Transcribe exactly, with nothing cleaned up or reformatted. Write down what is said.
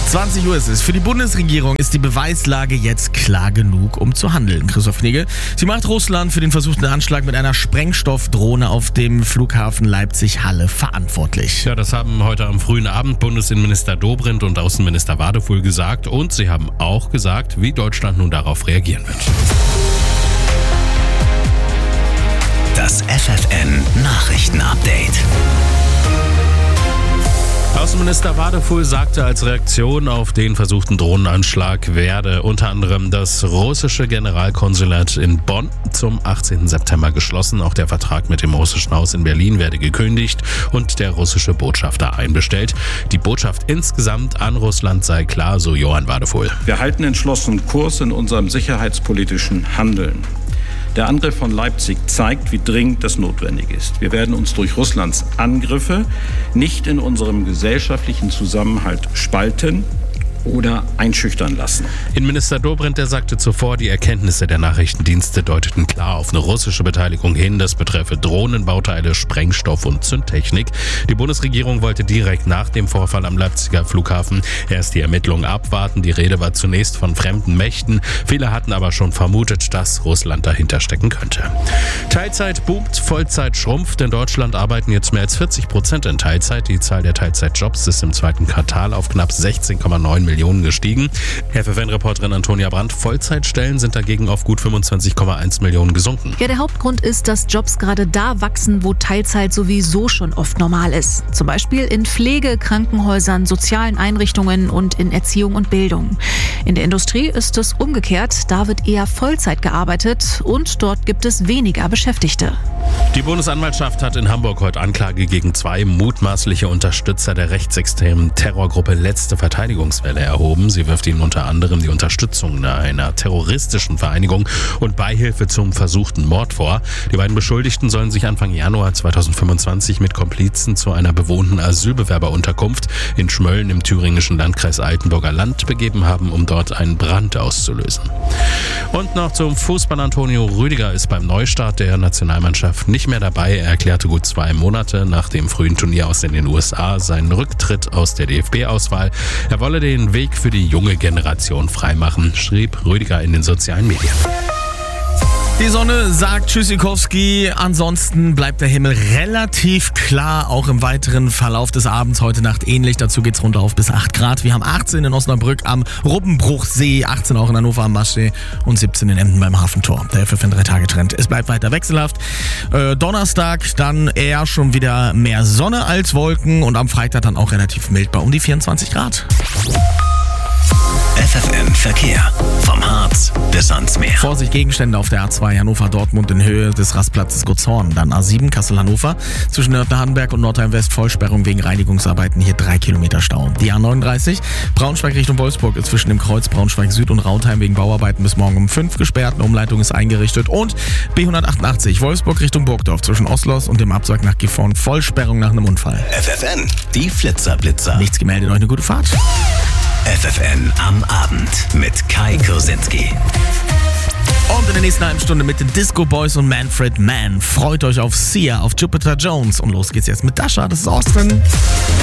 zwanzig Uhr ist es. Für die Bundesregierung ist die Beweislage jetzt klar genug, um zu handeln. Christoph Knigge. Sie macht Russland für den versuchten Anschlag mit einer Sprengstoffdrohne auf dem Flughafen Leipzig-Halle verantwortlich. Ja, das haben heute am frühen Abend Bundesinnenminister Dobrindt und Außenminister Wadefuhl gesagt. Und sie haben auch gesagt, wie Deutschland nun darauf reagieren wird. Das F F N-Nachrichten-Update. Außenminister Wadefuhl sagte, als Reaktion auf den versuchten Drohnenanschlag werde unter anderem das russische Generalkonsulat in Bonn zum achtzehnten September geschlossen. Auch der Vertrag mit dem russischen Haus in Berlin werde gekündigt und der russische Botschafter einbestellt. Die Botschaft insgesamt an Russland sei klar, so Johann Wadefuhl. Wir halten entschlossen Kurs in unserem sicherheitspolitischen Handeln. Der Angriff von Leipzig zeigt, wie dringend das notwendig ist. Wir werden uns durch Russlands Angriffe nicht in unserem gesellschaftlichen Zusammenhalt spalten oder einschüchtern lassen. Innenminister Dobrindt, der sagte zuvor, die Erkenntnisse der Nachrichtendienste deuteten klar auf eine russische Beteiligung hin. Das betreffe Drohnenbauteile, Sprengstoff und Zündtechnik. Die Bundesregierung wollte direkt nach dem Vorfall am Leipziger Flughafen erst die Ermittlungen abwarten. Die Rede war zunächst von fremden Mächten. Viele hatten aber schon vermutet, dass Russland dahinter stecken könnte. Teilzeit boomt, Vollzeit schrumpft. In Deutschland arbeiten jetzt mehr als vierzig Prozent in Teilzeit. Die Zahl der Teilzeitjobs ist im zweiten Quartal auf knapp sechzehn Komma neun Millionen gestiegen. F F N-Reporterin Antonia Brandt, Vollzeitstellen sind dagegen auf gut fünfundzwanzig Komma eins Millionen gesunken. Ja, der Hauptgrund ist, dass Jobs gerade da wachsen, wo Teilzeit sowieso schon oft normal ist. Zum Beispiel in Pflege, Krankenhäusern, sozialen Einrichtungen und in Erziehung und Bildung. In der Industrie ist es umgekehrt. Da wird eher Vollzeit gearbeitet und dort gibt es weniger Beschäftigte. Die Bundesanwaltschaft hat in Hamburg heute Anklage gegen zwei mutmaßliche Unterstützer der rechtsextremen Terrorgruppe Letzte Verteidigungswelle erhoben. Sie wirft ihnen unter anderem die Unterstützung einer terroristischen Vereinigung und Beihilfe zum versuchten Mord vor. Die beiden Beschuldigten sollen sich Anfang Januar zweitausendfünfundzwanzig mit Komplizen zu einer bewohnten Asylbewerberunterkunft in Schmölln im thüringischen Landkreis Altenburger Land begeben haben, um dort einen Brand auszulösen. Und noch zum Fußball. Antonio Rüdiger ist beim Neustart der Nationalmannschaft nicht mehr dabei. Er erklärte gut zwei Monate nach dem frühen Turnier aus in den U S A seinen Rücktritt aus der D F B-Auswahl. Er wolle den Weg für die junge Generation freimachen, schrieb Rüdiger in den sozialen Medien. Die Sonne sagt Tschüssikowski, ansonsten bleibt der Himmel relativ klar, auch im weiteren Verlauf des Abends, heute Nacht ähnlich. Dazu geht's runter auf bis acht Grad. Wir haben achtzehn in Osnabrück am Ruppenbruchsee, achtzehn auch in Hannover am Maschsee und siebzehn in Emden beim Hafentor. Der F F N drei Tage Trend. Es bleibt weiter wechselhaft. Äh, Donnerstag dann eher schon wieder mehr Sonne als Wolken und am Freitag dann auch relativ mild bei um die vierundzwanzig Grad. F F N Verkehr. Vom Harz bis ans Meer. Vorsicht, Gegenstände auf der A zwei Hannover-Dortmund in Höhe des Rastplatzes Gotzhorn. Dann A sieben Kassel-Hannover. Zwischen Nördner-Hardenberg und Nordheim-West Vollsperrung wegen Reinigungsarbeiten. Hier drei Kilometer Stau. Die A neununddreißig Braunschweig Richtung Wolfsburg ist zwischen dem Kreuz Braunschweig Süd und Rautheim wegen Bauarbeiten bis morgen um fünf gesperrt. Eine Umleitung ist eingerichtet. Und B hundertachtundachtzig Wolfsburg Richtung Burgdorf zwischen Oslos und dem Absag nach Gifhorn. Vollsperrung nach einem Unfall. F F N, die Flitzer-Blitzer. Nichts gemeldet, euch eine gute Fahrt. F F N am Abend mit Kai Kursinski. Und in der nächsten halben Stunde mit den Disco Boys und Manfred Mann. Freut euch auf Sia, auf Jupiter Jones. Und los geht's jetzt mit Dasha, das ist Austin.